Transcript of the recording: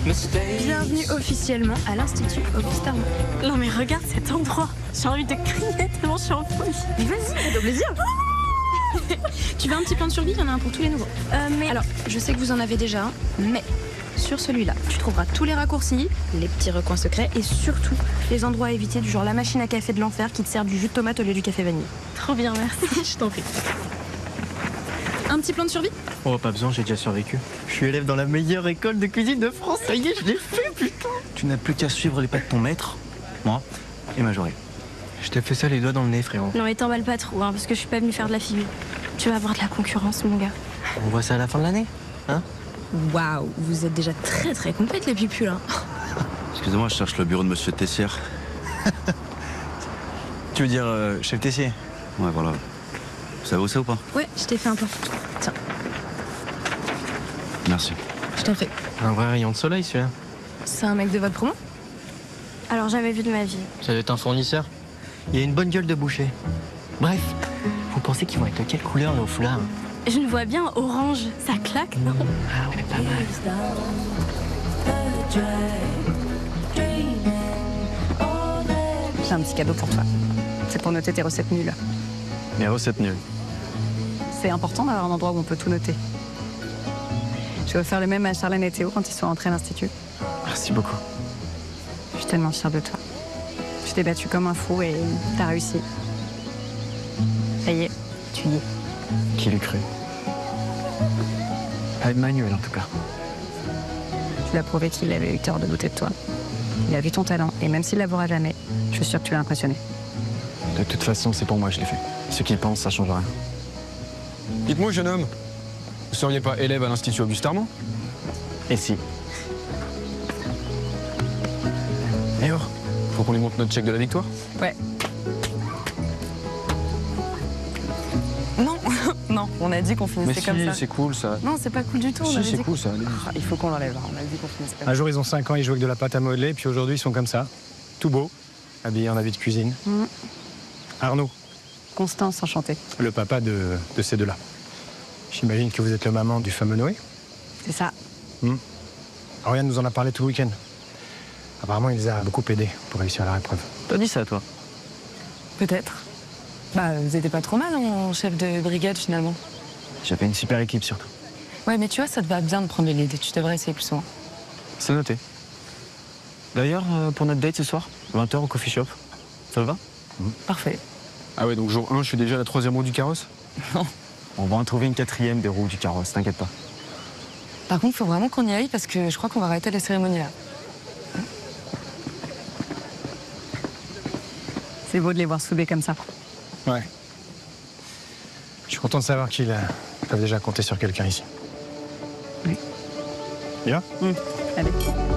Bienvenue officiellement à l'Institut Auguste Armand. Non mais regarde cet endroit. J'ai envie de crier tellement je suis en folie. Mais vas-y, fais-toi plaisir. Tu veux un petit plan de survie? Il y en a un pour tous les nouveaux. Alors, je sais que vous en avez déjà un, mais sur celui-là, tu trouveras tous les raccourcis, les petits recoins secrets et surtout les endroits à éviter du genre la machine à café de l'enfer qui te sert du jus de tomate au lieu du café vanille. Trop bien, merci. Je t'en prie. Un petit plan de survie? Oh, pas besoin, j'ai déjà survécu. Je suis élève dans la meilleure école de cuisine de France. Ça y est, je l'ai fait, putain. Tu n'as plus qu'à suivre les pas de ton maître, moi et Majoré. Je t'ai fait ça les doigts dans le nez, frérot. Non mais t'emballes pas trop, hein, parce que je suis pas venue faire de la figure. Tu vas avoir de la concurrence, mon gars. On voit ça à la fin de l'année, hein? Waouh, vous êtes déjà très complètes les pupus là. Excusez-moi, je cherche le bureau de Monsieur Tessière. Tu veux dire chef Tessier? Ouais, voilà. Vous savez où c'est ou pas? Ouais, je t'ai fait un plan. Tiens, Merci. je t'en prie. Un vrai rayon de soleil, celui-là. C'est un mec de votre promo? Alors jamais vu de ma vie. Ça doit être un fournisseur. Il y a une bonne gueule de boucher. Bref, vous pensez qu'ils vont être de quelle couleur, là, au foulard? Je le vois bien orange. Ça claque, non? Ah ouais, pas mal. J'ai un petit cadeau pour toi. C'est pour noter tes recettes nulles. Les recettes nulles. C'est important d'avoir un endroit où on peut tout noter. Je vais faire le même à Charlène et Théo quand ils sont rentrés à l'Institut. Merci beaucoup. Je suis tellement fière de toi. Je t'ai battu comme un fou et t'as réussi. Ça y est, tu y es. Qui l'eût cru? Pas Emmanuel, en tout cas. Tu l'as prouvé qu'il avait eu tort de douter de toi. Il a vu ton talent et même s'il l'avouera jamais, je suis sûre que tu l'as impressionné. De toute façon, c'est pour moi que je l'ai fait. Ce qu'il pense, ça change rien. Dites-moi, jeune homme, vous seriez pas élève à l'Institut Auguste Armand? Et si? Eh oh, faut qu'on lui montre notre chèque de la victoire? Ouais. Non, non, on a dit qu'on Mais finissait si, comme ça. c'est cool ça. Non, c'est pas cool du tout. on Si, avait c'est dit cool ça. allez-y. Ah, il faut qu'on l'enlève. On a dit qu'on finissait comme Un jour, ils ont 5 ans, ils jouent avec de la pâte à modeler, puis aujourd'hui, ils sont comme ça, tout beau, habillés en habit de cuisine. Mhm. Arnaud, Constance, enchantée. le papa de ces deux-là. J'imagine que vous êtes le maman du fameux Noé. C'est ça. Oriane nous en a parlé tout le week-end. Apparemment, il les a beaucoup aidés pour réussir leur épreuve. T'as dit ça, toi? Peut-être. Bah, vous étiez pas trop mal en chef de brigade finalement. J'avais une super équipe, surtout. Ouais, mais tu vois, ça te va bien de prendre le lead. Tu devrais essayer plus souvent. C'est noté. D'ailleurs, pour notre date ce soir, 20h au coffee shop, ça va? Parfait. Ah ouais, donc jour 1, je suis déjà à la 3e roue du carrosse? On va en trouver une 4e des roues du carrosse, t'inquiète pas. Par contre, faut vraiment qu'on y aille parce que je crois qu'on va arrêter la cérémonie là. C'est beau de les voir soudés comme ça. Ouais. Je suis content de savoir qu'ils peuvent déjà compter sur quelqu'un ici. Oui. Il va? Allez.